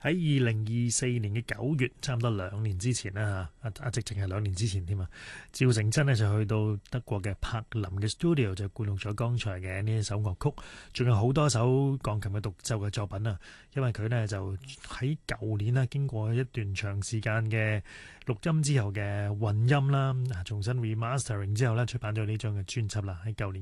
喺2024年嘅9月，差唔多2年之前啦嚇，直情係2年之前添啊。趙成真呢就去到德國嘅柏林嘅 studio 就灌錄咗剛才嘅呢一首樂曲，仲有好多首鋼琴嘅獨奏嘅作品啊。因為佢呢就喺舊年啦，經過一段長時間嘅錄音之後嘅混音啦，重新 remastering 之後呢，出版咗呢張嘅專輯啦，喺舊年。